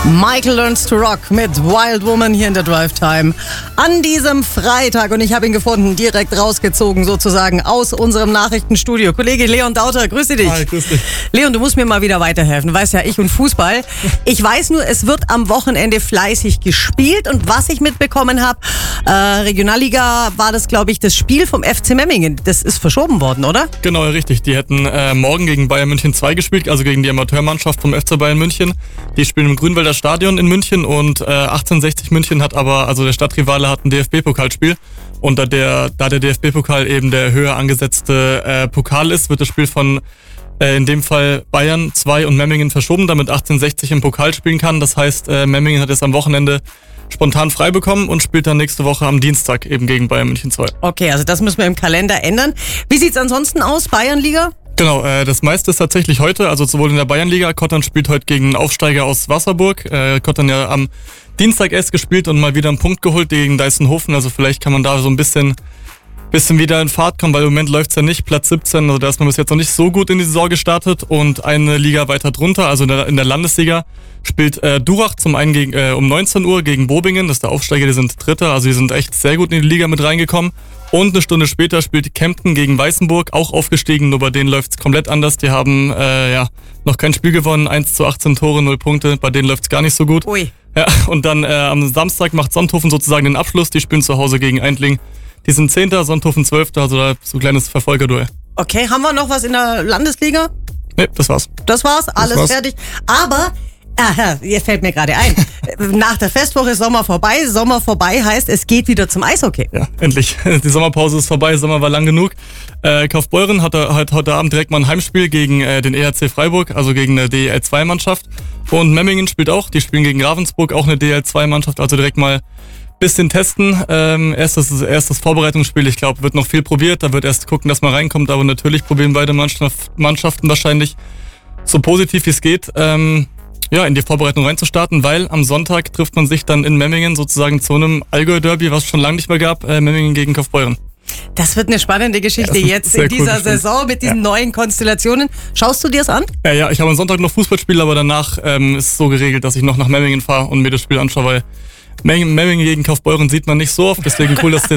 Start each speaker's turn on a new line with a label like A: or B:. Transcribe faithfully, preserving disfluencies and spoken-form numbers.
A: Michael Learns to Rock mit Wild Woman hier in der Drive Time an diesem Freitag. Und ich habe ihn gefunden, direkt rausgezogen sozusagen aus unserem Nachrichtenstudio. Kollege Leon Dauter, grüße dich.
B: Hi, grüß dich.
A: Leon, du musst mir mal wieder weiterhelfen. Du weißt ja, ich und Fußball. Ich weiß nur, es wird am Wochenende fleißig gespielt. Und was ich mitbekommen habe, äh, Regionalliga war das, glaube ich, das Spiel vom F C Memmingen. Das ist verschoben worden, oder?
B: Genau, richtig. Die hätten äh, morgen gegen Bayern München zwei gespielt, also gegen die Amateurmannschaft vom F C Bayern München. Die spielen im Grünwalder Stadion in München und äh, achtzehnhundertsechzig München hat aber, also der Stadtrivale hat ein D F B-Pokalspiel. Und da der, da der D F B-Pokal eben der höher angesetzte äh, Pokal ist, wird das Spiel von äh, in dem Fall Bayern zwei und Memmingen verschoben, damit achtzehnhundertsechzig im Pokal spielen kann. Das heißt, äh, Memmingen hat es am Wochenende spontan frei bekommen und spielt dann nächste Woche am Dienstag eben gegen Bayern München zwei.
A: Okay, also das müssen wir im Kalender ändern. Wie sieht's ansonsten aus, Bayernliga?
B: Genau, äh, das meiste ist tatsächlich heute, also sowohl in der Bayernliga, Kottern spielt heute gegen einen Aufsteiger aus Wasserburg. Äh, Kottern ja am Dienstag erst gespielt und mal wieder einen Punkt geholt gegen Deisenhofen, also vielleicht kann man da so ein bisschen bisschen wieder in Fahrt kommen, weil im Moment läuft's ja nicht, Platz siebzehn, also da ist man bis jetzt noch nicht so gut in die Saison gestartet und eine Liga weiter drunter, also in der, in der Landesliga, spielt äh, Durach zum einen gegen, äh, um neunzehn Uhr gegen Bobingen, das ist der Aufsteiger, die sind Dritter, also die sind echt sehr gut in die Liga mit reingekommen. Und eine Stunde später spielt Kempten gegen Weißenburg, auch aufgestiegen, nur bei denen läuft's komplett anders. Die haben äh, ja noch kein Spiel gewonnen, eins zu achtzehn Tore, null Punkte, bei denen läuft's gar nicht so gut.
A: Ui.
B: Ja, und dann äh, am Samstag macht Sonthofen sozusagen den Abschluss, die spielen zu Hause gegen Eindling. Die sind Zehnter, Sonthofen Zwölfter, also da so ein kleines Verfolgerduell.
A: Okay, haben wir noch was in der Landesliga?
B: Nee, das war's.
A: Das war's, alles
B: war's.
A: fertig. Aber, aha, jetzt fällt mir gerade ein, nach der Festwoche ist Sommer vorbei. Sommer vorbei heißt, es geht wieder zum Eishockey.
B: Ja, endlich. Die Sommerpause ist vorbei, Sommer war lang genug. Äh, Kaufbeuren hat heute, heute Abend direkt mal ein Heimspiel gegen äh, den E H C Freiburg, also gegen eine D E L zwei Mannschaft. Und Memmingen spielt auch, die spielen gegen Ravensburg, auch eine D E L zwei Mannschaft, also direkt mal bisschen testen. Ähm, erstes, erstes Vorbereitungsspiel, ich glaube, wird noch viel probiert. Da wird erst gucken, dass man reinkommt, aber natürlich probieren beide Mannschaften wahrscheinlich so positiv wie es geht, ähm, ja, in die Vorbereitung reinzustarten, weil am Sonntag trifft man sich dann in Memmingen sozusagen zu einem Allgäu-Derby, was es schon lange nicht mehr gab, äh, Memmingen gegen Kaufbeuren.
A: Das wird eine spannende Geschichte
B: ja,
A: jetzt in dieser
B: cool
A: Saison mit diesen ja. neuen Konstellationen. Schaust du dir das an?
B: Ja, ja, ich habe am Sonntag noch Fußballspiel, aber danach ähm, ist es so geregelt, dass ich noch nach Memmingen fahre und mir das Spiel anschaue, weil Memmingen gegen Kaufbeuren sieht man nicht so oft, deswegen cool, dass